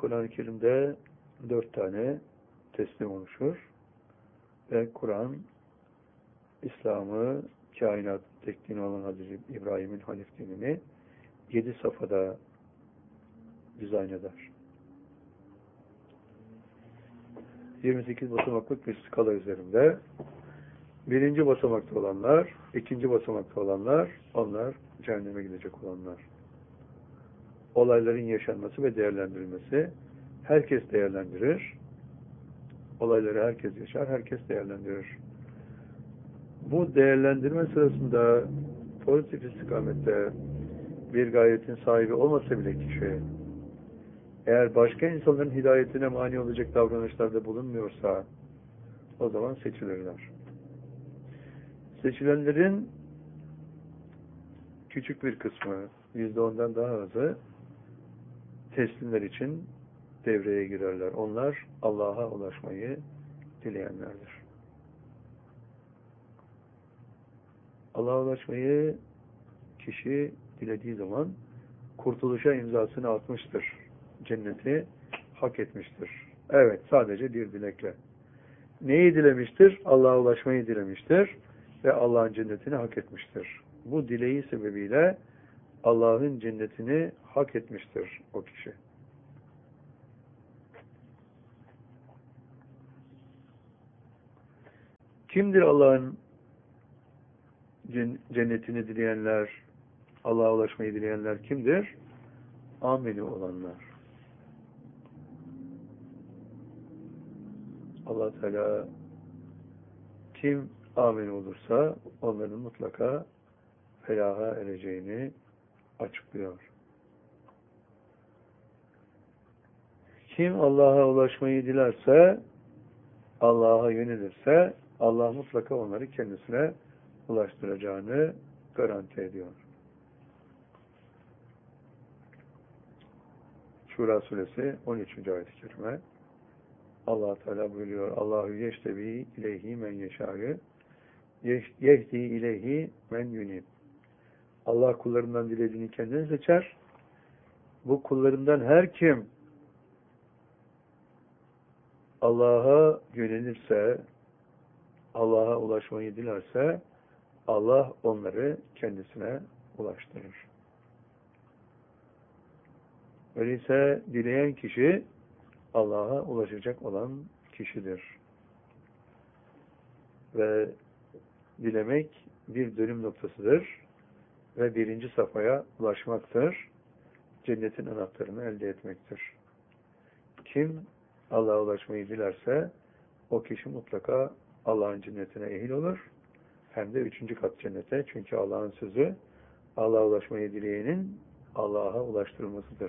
Kur'an-ı Kerim'de 4 tane teslim oluşur. Ve Kur'an, İslam'ı, kainat tek dini olan Hazreti İbrahim'in Hanif dinini 7 safhada dizayn eder. 28 basamaklık bir skala üzerinde birinci basamakta olanlar, ikinci basamakta olanlar, onlar cehenneme gidecek olanlar. Olayların yaşanması ve değerlendirilmesi, herkes değerlendirir. Olayları herkes yaşar, herkes değerlendirir. Bu değerlendirme sırasında pozitif istikamette bir gayetin sahibi olmasa bile kişi, eğer başka insanların hidayetine mani olacak davranışlarda bulunmuyorsa, o zaman seçilirler. Seçilenlerin küçük bir kısmı, %10'dan daha azı, teslimler için devreye girerler. Onlar Allah'a ulaşmayı dileyenlerdir. Allah'a ulaşmayı kişi dilediği zaman kurtuluşa imzasını atmıştır. Cenneti hak etmiştir. Evet, sadece bir dilekle. Neyi dilemiştir? Allah'a ulaşmayı dilemiştir ve Allah'ın cennetini hak etmiştir. Bu dileği sebebiyle Allah'ın cennetini hak etmiştir o kişi. Kimdir Allah'ın cennetini dileyenler, Allah'a ulaşmayı dileyenler kimdir? Ameli olanlar. Allah Teala kim ameli olursa onların mutlaka felaha ereceğini açıklıyor. Kim Allah'a ulaşmayı dilerse, Allah'a yönelirse, Allah mutlaka onları kendisine ulaştıracağını garanti ediyor. Şura suresi 13. ayet-i kerime. Allah Teala buyuruyor: Allahu yeştebi ileyhi men yeşâ'yı yehdi ileyhi men yunib. Allah kullarından dilediğini kendine seçer. Bu kullarından her kim Allah'a yönelirse, Allah'a ulaşmayı dilerse, Allah onları kendisine ulaştırır. Öyleyse dileyen kişi Allah'a ulaşacak olan kişidir. Ve dilemek bir dönüm noktasıdır ve birinci safhaya ulaşmaktır. Cennetin anahtarını elde etmektir. Kim Allah'a ulaşmayı dilerse o kişi mutlaka Allah'ın cennetine ehil olur. Hem de 3. kat cennete. Çünkü Allah'ın sözü Allah'a ulaşmayı dileyenin Allah'a ulaştırılmasıdır.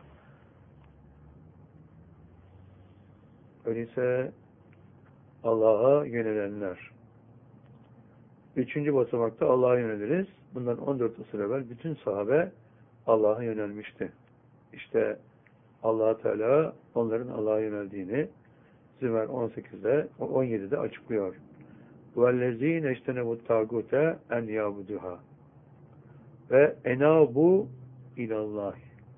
Öyleyse Allah'a yönelenler. 3. basamakta Allah'a yöneliriz. Bundan 14 asır evvel bütün sahabe Allah'a yönelmişti. İşte Allah Teala onların Allah'a yöneldiğini Zümer 17'de açıklıyor. وَالَّذ۪ينَ اَجْتَنَبُوا التَّاغُوتَ اَنْ يَعْبُدُهَا ve enabu ilallah.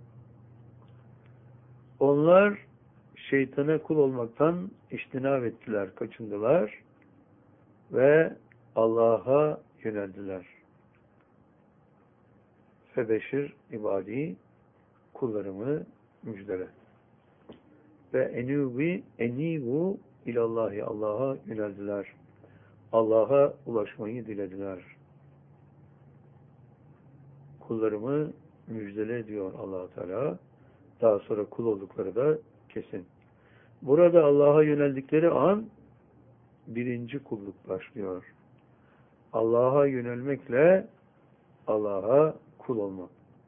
Onlar şeytana kul olmaktan içtinab ettiler, kaçındılar ve Allah'a yöneldiler. Febeşir ibadi, kullarımı müjdele. Ve enibu ilallahi, Allah'a yöneldiler. Allah'a ulaşmayı dilediler. Kullarımı müjdele diyor Allah Teala. Daha sonra kul oldukları da kesin. Burada Allah'a yöneldikleri an birinci kulluk başlıyor. Allah'a yönelmekle Allah'a kul olmak.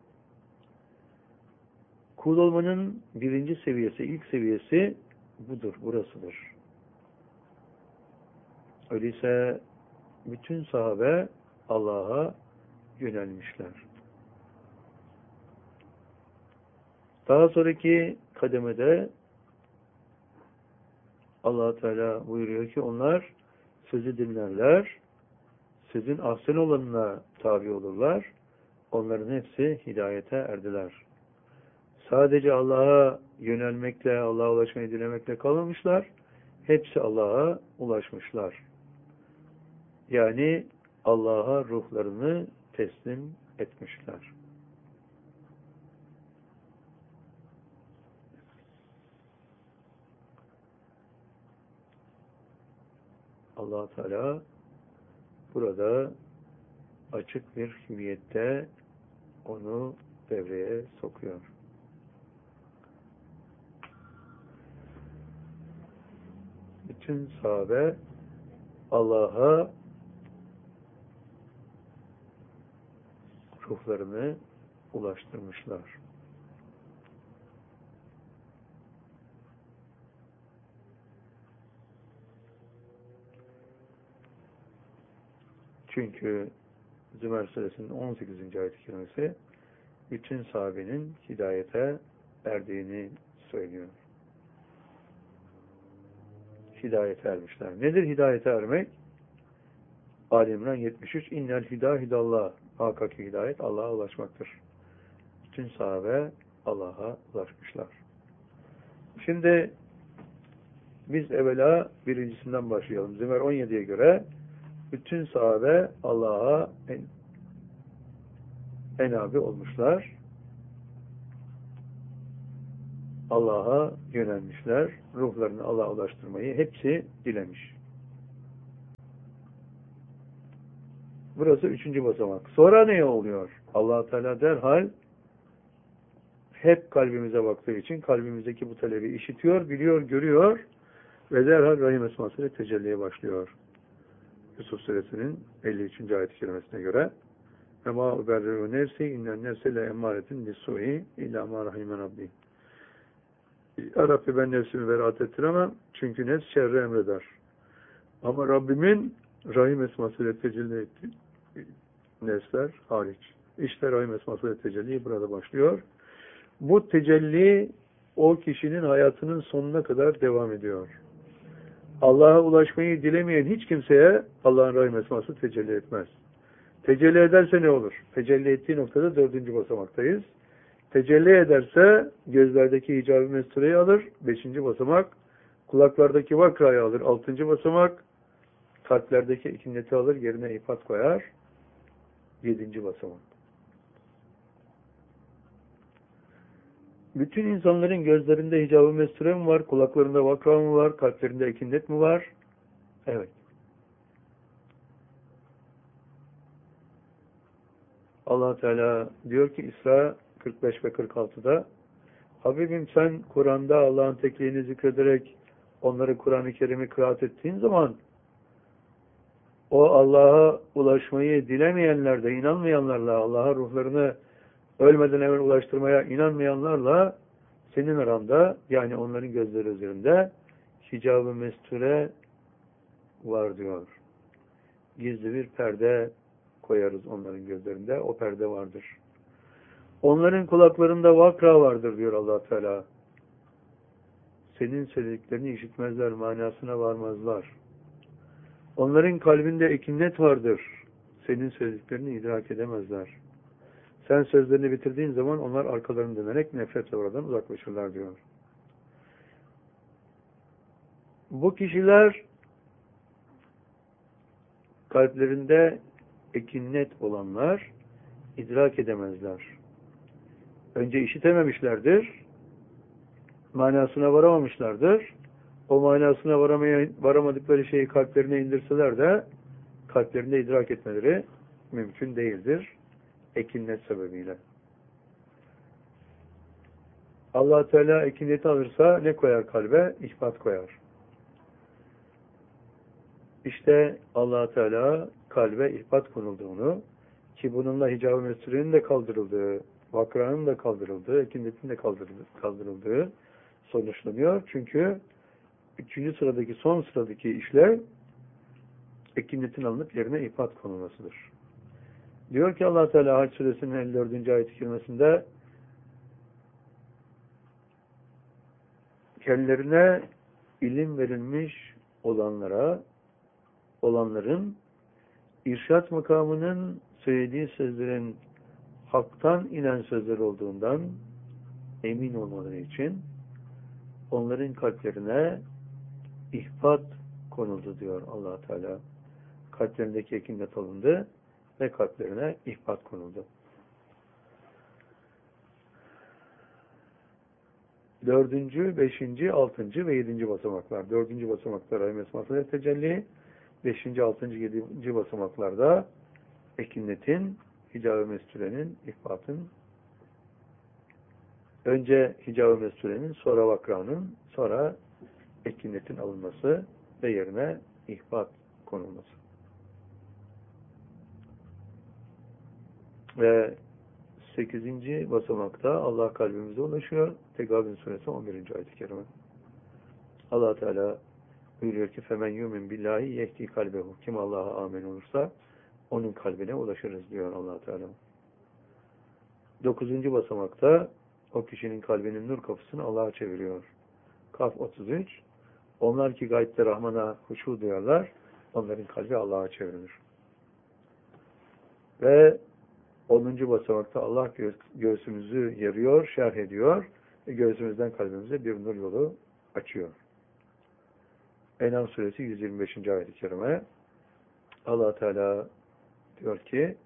Kul olmanın birinci seviyesi, ilk seviyesi budur, burasıdır. Öyleyse bütün sahabe Allah'a yönelmişler. Daha sonraki kademede Allah Teala buyuruyor ki onlar sözü dinlerler, sözün ahsen olanına tabi olurlar, onların hepsi hidayete erdiler. sadece Allah'a yönelmekle, Allah'a ulaşmayı dilemekle kalmamışlar. Hepsi Allah'a ulaşmışlar. Yani Allah'a ruhlarını teslim etmişler. Allah Teala burada açık bir hüviyette onu devreye sokuyor. Bütün sahabe Allah'a ruhlarını ulaştırmışlar. Çünkü Zümer Suresinin 18. ayet-i kerimesi bütün sahabenin hidayete erdiğini söylüyor. Hidayete ermişler. Nedir hidayete ermek? Ali İmran 73 İnnel hidayet hakiki hidayet Allah'a ulaşmaktır. Bütün sahabe Allah'a ulaşmışlar. Şimdi biz evvela birincisinden başlayalım. Zümer 17'ye göre bütün sahabe Allah'a enabi olmuşlar. Allah'a yönelmişler. Ruhlarını Allah'a ulaştırmayı hepsi dilemiş. Burası 3. basamak. Sonra ne oluyor? Allah Teala derhal hep kalbimize baktığı için kalbimizdeki bu talebi işitiyor, biliyor, görüyor ve derhal Rahim esmasıyla tecelliye başlıyor. Yusuf Suresinin 53. ayet-i kerimesine göre وَمَا اُبَرِّرُ نَفْسِ اِنَّ النَّفْسَ لَاَمَّارَةٍ بِالسُّوءِ اِلَّا مَا رَحِمَ رَبِّي Ya Rabbi ben nefsimi beraat ettiremem çünkü nefs şerri emreder. Ama Rabbimin Rahim esmasıyla tecelli ettiği nefsler hariç. İşte Rahim esmasıyla tecelli burada başlıyor. Bu tecelli o kişinin hayatının sonuna kadar devam ediyor. Allah'a ulaşmayı dilemeyen hiç kimseye Allah'ın Rahim esması tecelli etmez. Tecelli ederse ne olur? Tecelli ettiği noktada 4. basamaktayız. Tecelli ederse gözlerdeki hicab-ı mestureyi alır. 5. basamak. Kulaklardaki vakrayı alır. 6. basamak. Kalplerdeki ikinneti alır. Yerine ifat koyar. 7. basamak. Bütün insanların gözlerinde hicab-ı mesture mi var? Kulaklarında vakra mı var? Kalplerinde ikinnet mi var? Evet. Allah Teala diyor ki İsra 45 ve 46'da Habibim sen Kur'an'da Allah'ın tekliğini zikrederek onları Kur'an-ı Kerim'i kıraat ettiğin zaman o Allah'a ulaşmayı dilemeyenlerle, inanmayanlarla, Allah'a ruhlarını ölmeden evvel ulaştırmaya inanmayanlarla senin aranda, yani onların gözleri üzerinde hicab-ı mesture var diyor. Gizli bir perde koyarız onların gözlerinde. O perde vardır. Onların kulaklarında vakra vardır diyor Allah Teala. Senin söylediklerini işitmezler, manasına varmazlar. Onların kalbinde ikinnet vardır. Senin söylediklerini idrak edemezler. Sen sözlerini bitirdiğin zaman onlar arkalarını dönerek nefretle oradan uzaklaşırlar diyor. Bu kişiler kalplerinde ekinnet olanlar idrak edemezler. Önce işitememişlerdir. Manasına varamamışlardır. O manasına varamadıkları şeyi kalplerine indirseler de kalplerinde idrak etmeleri mümkün değildir. Ekinnet sebebiyle. Allah Teala ekinneti alırsa ne koyar kalbe? İhbat koyar. İşte Allah Teala kalbe ihbat konulduğunu, ki bununla hicab-ı mesurenin de kaldırıldığı, vakranın da kaldırıldığı, ekinnetin de kaldırıldığı sonuçlanıyor. Çünkü 3. sıradaki, son sıradaki işlev ekinnetin alınıp yerine ihbat konulmasıdır. Diyor ki Allah Teala Hac Suresinin 54. ayet-i kerimesinde kendilerine ilim verilmiş olanların irşat makamının söylediği sözlerin haktan inen sözler olduğundan emin olmaları için onların kalplerine ihfat konuldu diyor Allah Teala. Kalplerindeki ekinet alındı ve kalplerine ihfat konuldu. 4., 5., 6. ve 7. basamaklar. 4. basamaklar Rahim Esması'nda tecelli, 5., 6., 7. basamaklarda ekinetin, hicab-ı mestürenin, ihfatın, önce hicab-ı mestürenin, sonra vakranın, sonra ekinetin alınması ve yerine ihfat konulması. Ve 8. basamakta Allah kalbimize ulaşıyor. Tegabün suresi 11. ayet-i kerime. Allah Teala buyuruyor ki femen yumin billahi yehdi kalbehu. Kim Allah'a amin olursa onun kalbine ulaşırız diyor Allah Teala. 9. basamakta o kişinin kalbinin nur kapısını Allah'a çeviriyor. Kaf 33. Onlar ki gaybde Rahman'a huşu duyarlar, onların kalbi Allah'a çevrilir. Ve 10. basamakta Allah göğsümüzü yarıyor, şerh ediyor ve göğsümüzden kalbimize bir nur yolu açıyor. En'am suresi 125. ayet-i kerime. Allah Teala diyor ki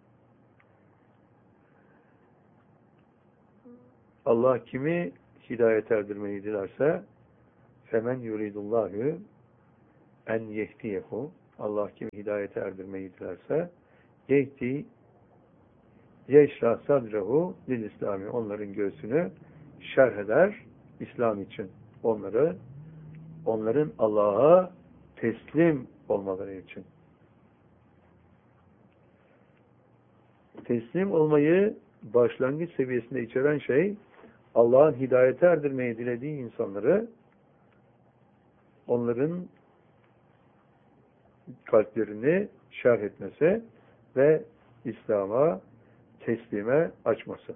Allah kimi hidayet erdirmeyi dilerse femen yuridullahu en yehdiyehu, Allah kimi hidayet erdirmeyi dilerse yehdi yeşrah sadrehu lil İslami, onların göğsünü şerh eder İslam için, onların Allah'a teslim olmaları için. Teslim olmayı başlangıç seviyesinde içeren şey, Allah'ın hidayete erdirmeyi dilediği insanları, onların kalplerini şerh etmesi ve İslam'a, teslime açması.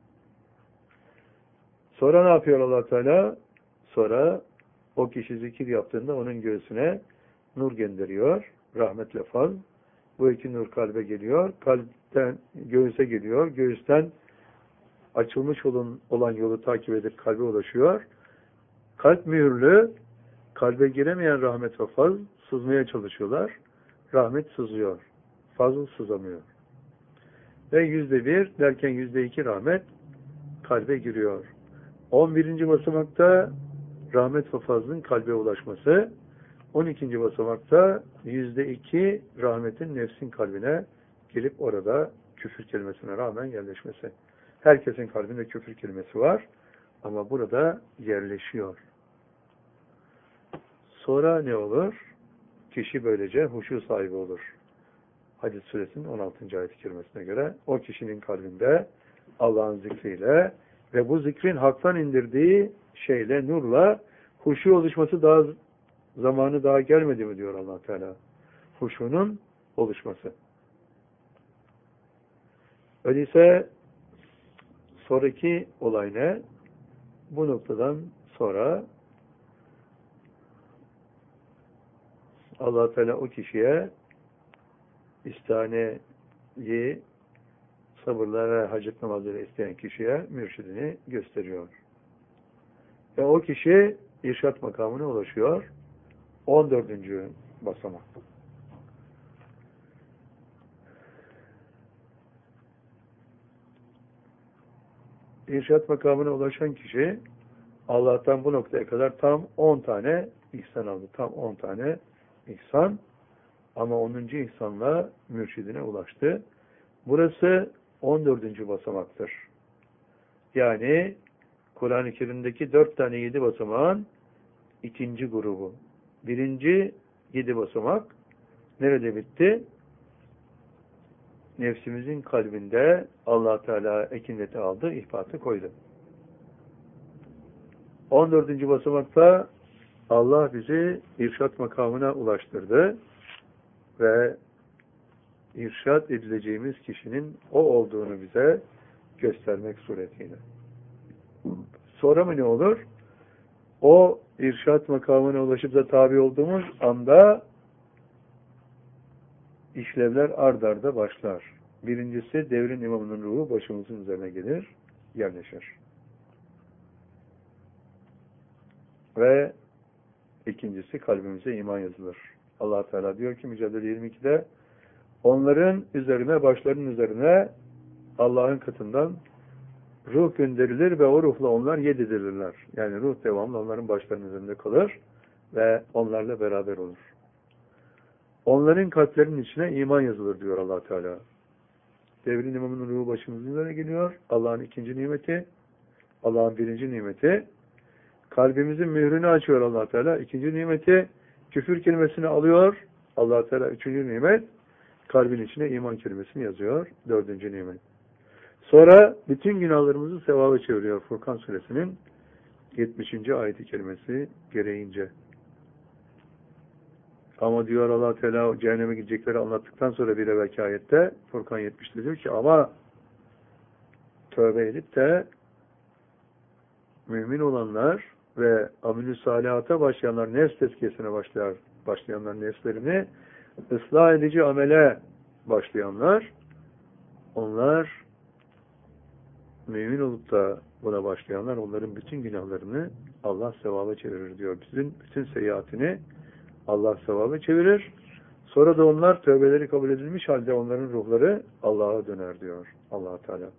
Sonra ne yapıyor Allah Teala? Sonra o kişi zikir yaptığında onun göğsüne nur gönderiyor. Rahmetle faz. Bu iki nur kalbe geliyor. Kalpten göğüse geliyor. Göğüsten açılmış olan yolu takip edip kalbe ulaşıyor. Kalp mühürlü, kalbe giremeyen rahmet ve faz sızmaya çalışıyorlar. Rahmet sızıyor. Fazıl sızamıyor. Ve %1 derken %2 rahmet kalbe giriyor. 11. basamakta rahmet ve fazlın kalbe ulaşması, 12. basamakta %2 rahmetin nefsin kalbine gelip orada küfür kelimesine rağmen yerleşmesi. Herkesin kalbinde küfür kelimesi var ama burada yerleşiyor. Sonra ne olur? Kişi böylece huşu sahibi olur. Hadis suresinin 16. ayet-i kerimesine göre o kişinin kalbinde Allah'ın zikriyle ve bu zikrin haktan indirdiği şeyle, nurla huşu oluşması zamanı daha gelmedi mi diyor Allah Teala. Huşunun oluşması. Öyleyse sonraki olay ne? Bu noktadan sonra Allah Teala o kişiye istihaneyi, sabırla ve hacet namazları isteyen kişiye mürşidini gösteriyor. Ve o kişi irşat makamına ulaşıyor. 14. basamak. İrşat makamına ulaşan kişi Allah'tan bu noktaya kadar tam 10 tane ihsan aldı. Tam 10 tane ihsan. Ama 10. ihsanla mürşidine ulaştı. Burası 14. basamaktır. Yani Kur'an-ı Kerim'deki 4 tane 7 basamağın ikinci grubu. Birinci 7 basamak nerede bitti? Nefsimizin kalbinde Allah Teala ekineti aldı, ihfatı koydu. 14. basamakta Allah bizi irşat makamına ulaştırdı ve irşat edileceğimiz kişinin o olduğunu bize göstermek suretiyle. Sonra mı ne olur? O irşat makamına ulaşıp da tabi olduğumuz anda işlevler ard arda başlar. Birincisi devrin imamının ruhu başımızın üzerine gelir, yerleşir. Ve ikincisi kalbimize iman yazılır. Allah Teala diyor ki Mücadele 22'de onların üzerine, başlarının üzerine Allah'ın katından ruh gönderilir ve o ruhla onlar yedidilirler. Yani ruh devamlı onların başlarının üzerinde kalır ve onlarla beraber olur. Onların kalplerinin içine iman yazılır diyor Allah Teala. Devrin imamının ruhu başımızın üzerine geliyor. Allah'ın ikinci nimeti, Allah'ın birinci nimeti. Kalbimizin mührünü açıyor Allah Teala. İkinci nimeti, küfür kelimesini alıyor. Allah Teala üçüncü nimet, kalbin içine iman kelimesini yazıyor. Dördüncü nimet. Sonra bütün günahlarımızı sevaba çeviriyor. Furkan suresinin 70. ayeti kerimesi gereğince. Ama diyor Allah Teala cehenneme gidecekleri anlattıktan sonra bir evvelki ayette Furkan 70'te diyor ki ama tövbe edip de mümin olanlar ve amel-i salihata başlayanlar, nefs tezkiyesine başlayanlar, nefslerini ıslah edici amele başlayanlar, onlar mümin olup da buna başlayanlar, onların bütün günahlarını Allah sevaba çevirir diyor. Bütün seyahatini Allah sevaba çevirir. Sonra da onlar tövbeleri kabul edilmiş halde onların ruhları Allah'a döner diyor Allah Teala.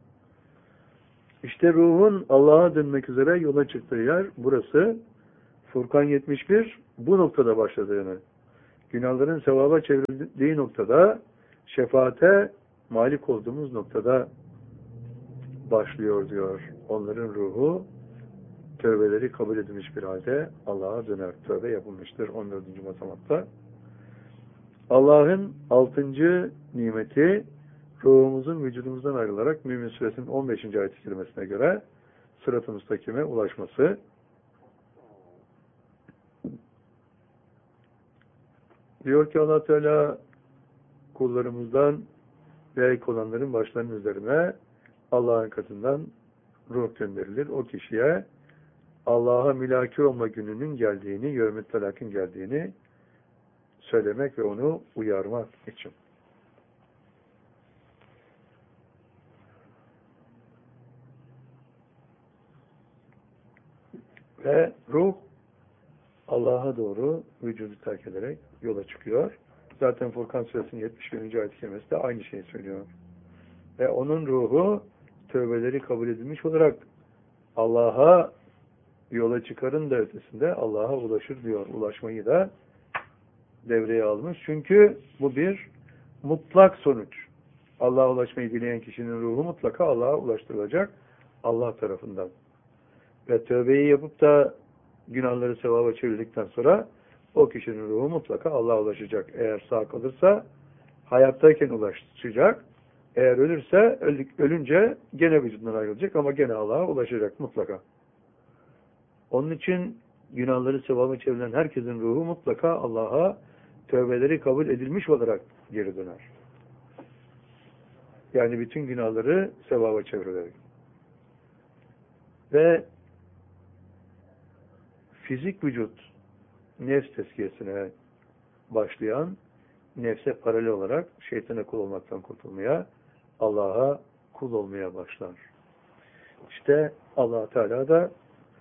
İşte ruhun Allah'a dönmek üzere yola çıktığı yer burası. Furkan 71 bu noktada başladığını, günahların sevaba çevrildiği noktada, şefaate malik olduğumuz noktada başlıyor diyor. Onların ruhu tövbeleri kabul edilmiş bir halde Allah'a döner. Tövbe yapılmıştır 14. basamakta. Allah'ın 6. nimeti ruhumuzun vücudumuzdan ayrılarak Mümin Suresinin 15. ayet-i kerimesine göre sırat-ı müstakime ulaşması. Diyor ki Allah Teala kullarımızdan layık olanların başlarının üzerine Allah'ın katından ruh gönderilir. O kişiye Allah'a mülaki olma gününün geldiğini, yevmet telakın geldiğini söylemek ve onu uyarmak için. Ve ruh Allah'a doğru vücudu terk ederek yola çıkıyor. Zaten Furkan Suresinin 71. ayet-i kerimesi de aynı şeyi söylüyor. Ve onun ruhu tövbeleri kabul edilmiş olarak Allah'a yola çıkarın da ötesinde Allah'a ulaşır diyor. Ulaşmayı da devreye almış. Çünkü bu bir mutlak sonuç. Allah'a ulaşmayı dileyen kişinin ruhu mutlaka Allah'a ulaştırılacak Allah tarafından. Ve tövbeyi yapıp da günahları sevaba çevirdikten sonra o kişinin ruhu mutlaka Allah'a ulaşacak. Eğer sağ kalırsa hayattayken ulaşacak. Eğer ölürse ölünce gene vücudundan ayrılacak ama gene Allah'a ulaşacak mutlaka. Onun için günahları sevaba çevrilen herkesin ruhu mutlaka Allah'a tövbeleri kabul edilmiş olarak geri döner. Yani bütün günahları sevaba çevrilerek. Ve fizik vücut nefs tezkiyesine başlayan, nefse paralel olarak şeytana kul olmaktan kurtulmaya, Allah'a kul olmaya başlar. İşte Allah Teala da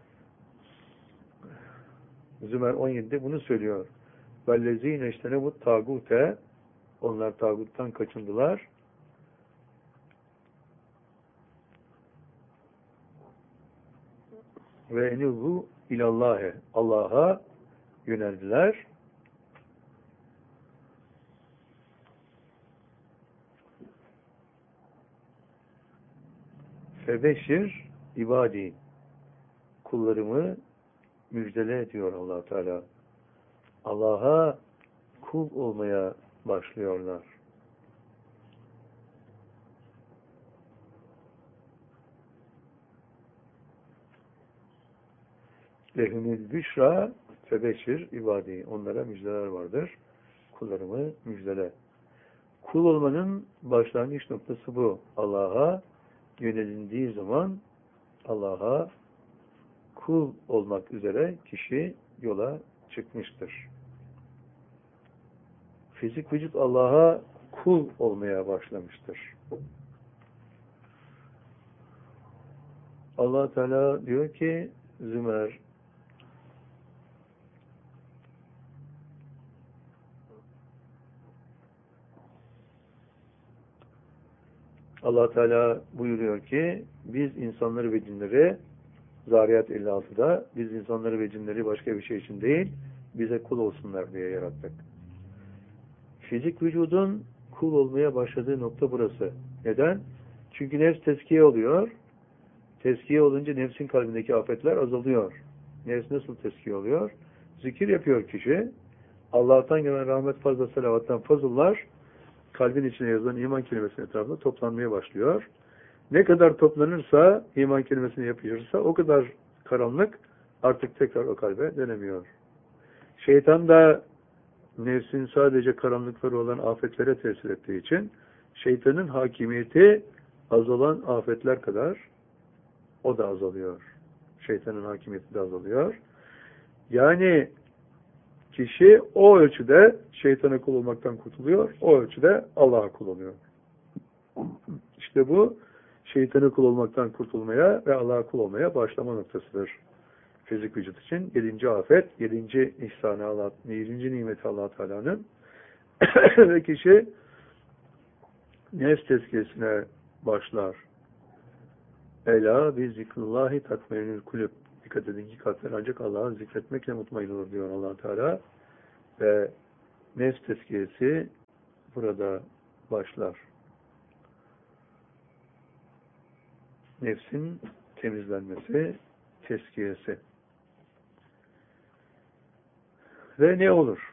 Zümer 17'de bunu söylüyor. وَالَّذ۪ينَ اجْتَنَبُوا الطَّاغُوتَ onlar tağuttan kaçındılar. Ve enubu ilallâhe Allah'a yöneldiler. Febeşir ibadi kullarımı müjdele diyor Allah Teala. Allah'a kul olmaya başlıyorlar. Lehumül büşra febeşir ibadi. Onlara müjdeler vardır. Kullarımı müjdele. Kul olmanın başlangıç noktası bu. Allah'a yönelindiği zaman Allah'a kul olmak üzere kişi yola çıkmıştır. Fizik vücut Allah'a kul olmaya başlamıştır. Allah Teala diyor ki Zümer Allah Teala buyuruyor ki biz insanları ve cinleri Zariyat 56'da biz insanları ve cinleri başka bir şey için değil bize kul olsunlar diye yarattık. Fizik vücudun kul olmaya başladığı nokta burası. Neden? Çünkü nefs tezkiye oluyor. Tezkiye olunca nefsin kalbindeki afetler azalıyor. Nefs nasıl tezkiye oluyor? Zikir yapıyor kişi. Allah'tan gelen rahmet, fazla salavattan fazıllar kalbin içine yazılan iman kelimesinin etrafında toplanmaya başlıyor. Ne kadar toplanırsa, iman kelimesini yapışırsa o kadar karanlık artık tekrar o kalbe dönemiyor. Şeytan da nefsin sadece karanlıkları olan afetlere tesir ettiği için şeytanın hakimiyeti azalan afetler kadar o da azalıyor. Şeytanın hakimiyeti de azalıyor. Yani kişi o ölçüde şeytana kul olmaktan kurtuluyor, o ölçüde Allah'a kul oluyor. İşte bu şeytana kul olmaktan kurtulmaya ve Allah'a kul olmaya başlama noktasıdır. Fizik vücut için 7. afet, 7. ihsanı Allah, 7. nimeti Allah Teala'nın ve kişi nefs tezkiyesine başlar. Ela bi zikrullahi tatmainül kulüp. Dikkat edin ki kalpler ancak Allah'ı zikretmekle mutmain olur diyor Allah Teala. Ve nefs tezkiyesi burada başlar. Nefsin temizlenmesi, tezkiyesi. Ve ne olur?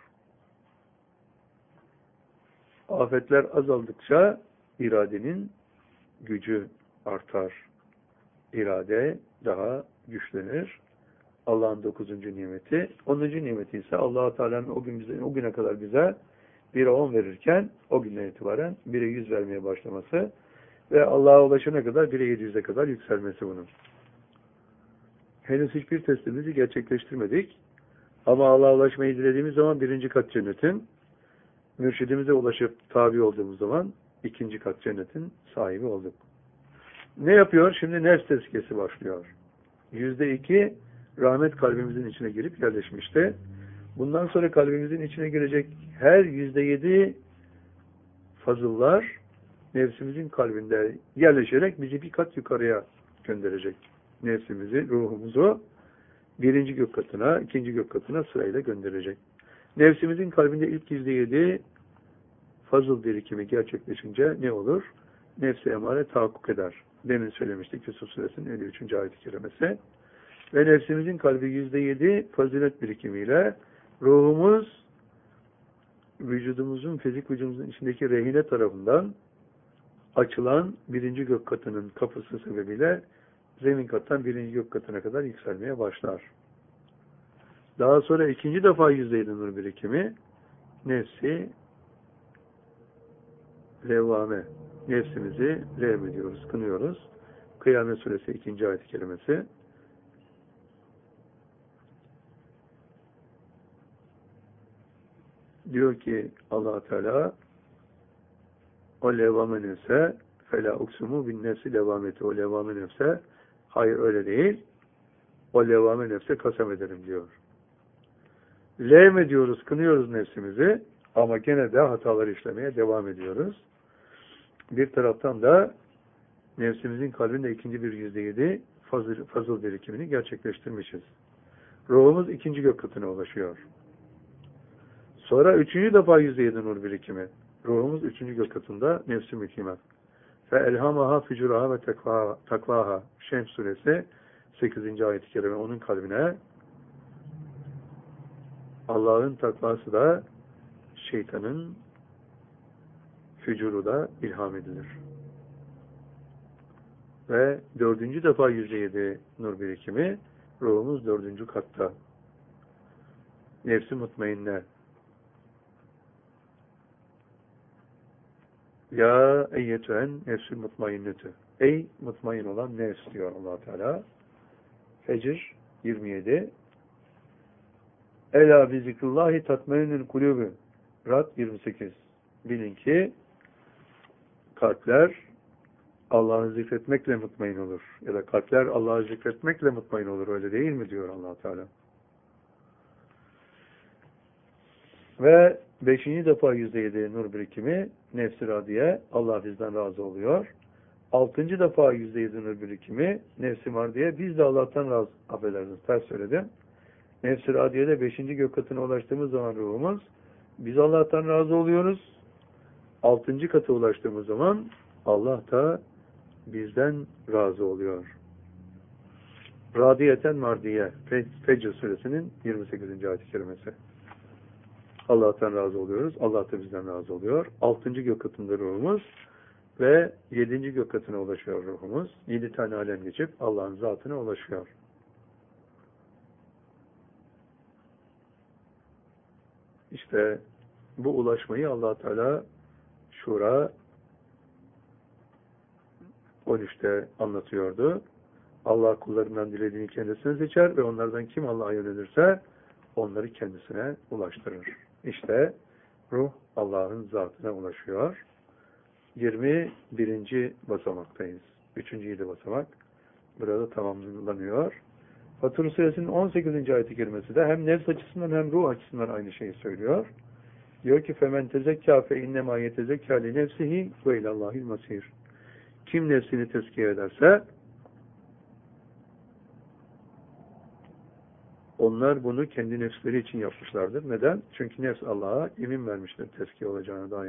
Afetler azaldıkça iradenin gücü artar. İrade daha güçlenir. Allah'ın 9. nimeti. 10. nimeti ise Allah-u Teala'nın o güne kadar bize 1'e 10 verirken o günden itibaren 1'e 100 vermeye başlaması ve Allah'a ulaşana kadar 1'e 700'e kadar yükselmesi bunun. Henüz hiçbir testimizi gerçekleştirmedik. Ama Allah'a ulaşmayı dilediğimiz zaman 1. kat cennetin, mürşidimize ulaşıp tabi olduğumuz zaman 2. kat cennetin sahibi olduk. Ne yapıyor? Şimdi nefs tezkiyesi başlıyor. %2 rahmet kalbimizin içine girip yerleşmişti. Bundan sonra kalbimizin içine girecek her %7 fazıllar nefsimizin kalbinde yerleşerek bizi bir kat yukarıya gönderecek. Nefsimizi, ruhumuzu 1. gök katına, 2. gök katına sırayla gönderecek. Nefsimizin kalbinde ilk %7 fazıl birikimi gerçekleşince ne olur? Nefsi emare tahakkuk eder. Demin söylemiştik Yusuf Suresinin 53. ayet-i kerimesi. Ve nefsimizin kalbi %7 fazilet birikimiyle ruhumuz vücudumuzun, fizik vücudumuzun içindeki rehine tarafından açılan 1. gök katının kapısı sebebiyle zemin kattan 1. gök katına kadar yükselmeye başlar. Daha sonra 2. defa %7 nur birikimi nefsi levvame. Nefsimizi revm ediyoruz, kınıyoruz. Kıyamet Suresi 2. ayet-i kerimesi. Diyor ki Allah Teala o levvame nefse fela uksumu bin nefsi levvameti. O levvame nefse hayır öyle değil. O levvame nefse kasem ederim diyor. Levm ediyoruz, kınıyoruz nefsimizi ama gene de hataları işlemeye devam ediyoruz. Bir taraftan da nefsimizin kalbinde 2. bir %7 fazıl birikimini gerçekleştirmişiz. Ruhumuz 2. gök katına ulaşıyor. Sonra 3. defa %7 nur birikimi. Ruhumuz 3. gök katında nefsi mükime. Fe elhamaha fücuraha ve takvaha. Şems suresi 8. ayet-i kerime onun kalbine Allah'ın takvası da şeytanın fücuru da ilham edilir. Ve 4. defa %7 nur birikimi ruhumuz 4. katta. Nefsi mutmainne. Ya eyyetüen nefsül mutmainnetü. Ey mutmain olan nefs diyor Allah Teala. Fecr 27. Ela bi zikrullahi tatmainül kulübü. Rad 28. Bilin ki kalpler Allah'ı zikretmekle mutmain olur. Ya da kalpler Allah'ı zikretmekle mutmain olur. Öyle değil mi diyor Allah Teala. Ve 5. defa %7 nur birikimi nefs-i radiye Allah bizden razı oluyor. 6. defa %7 nur birikimi nefsi mardiye, biz de Allah'tan razı, affedersiniz ters söyledim. Nefs-i radiyede 5. gök katına ulaştığımız zaman ruhumuz, biz Allah'tan razı oluyoruz. 6. kata ulaştığımız zaman Allah da bizden razı oluyor. Radiyeten mardiye, Fecr suresinin 28. ayet-i kerimesi. Allah'tan razı oluyoruz. Allah da bizden razı oluyor. 6. gök katında ruhumuz ve 7. gök katına ulaşıyor ruhumuz. 7 tane alem geçip Allah'ın zatına ulaşıyor. İşte bu ulaşmayı Allah Teala Şura 13'te anlatıyordu. Allah kullarından dilediğini kendisine seçer ve onlardan kim Allah'a yönelirse onları kendisine ulaştırır. İşte ruh Allah'ın zatına ulaşıyor. 21. basamaktayız. 3. basamak. Burada tamamlanıyor. Fatur suresinin 18. ayet-i kerimesi de hem nefs açısından hem ruh açısından aynı şeyi söylüyor. Diyor ki femen tezekkâ fe innemâ yetezekkâ li nefsihi ve ilallâhil masîr. Kim nefsini tezkiye ederse onlar bunu kendi nefsleri için yapmışlardır. Neden? Çünkü nefs Allah'a emin vermiştir tezkiye olacağına dair.